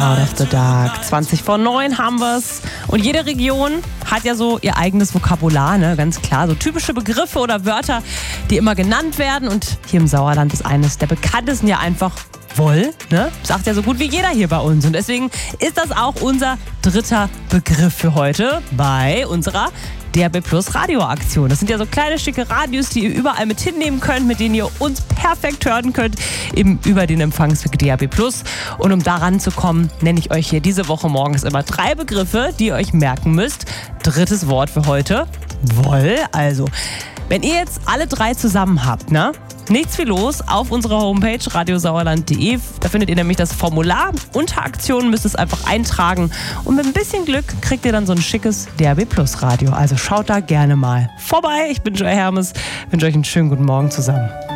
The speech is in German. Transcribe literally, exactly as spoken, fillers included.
Out of the Dark. zwanzig vor neun haben wir's. Und jede Region hat ja so ihr eigenes Vokabular, ne? Ganz klar. So typische Begriffe oder Wörter, die immer genannt werden. Und hier im Sauerland ist eines der bekanntesten ja einfach Woll, ne? Sagt ja so gut wie jeder hier bei uns. Und deswegen ist das auch unser dritter Begriff für heute bei unserer D A B Plus Radioaktion. Das sind ja so kleine, schicke Radios, die ihr überall mit hinnehmen könnt, mit denen ihr uns perfekt hören könnt, eben über den Empfangsweg D A B Plus. Und um daran zu kommen, nenne ich euch hier diese Woche morgens immer drei Begriffe, die ihr euch merken müsst. Drittes Wort für heute, Woll. Also, wenn ihr jetzt alle drei zusammen habt, ne? Nichts wie los auf unserer Homepage radiosauerland punkt de. Da findet ihr nämlich das Formular. Unter Aktionen müsst ihr es einfach eintragen. Und mit ein bisschen Glück kriegt ihr dann so ein schickes D A B Plus Radio. Also schaut da gerne mal vorbei. Ich bin Joy Hermes. Wünsche euch einen schönen guten Morgen zusammen.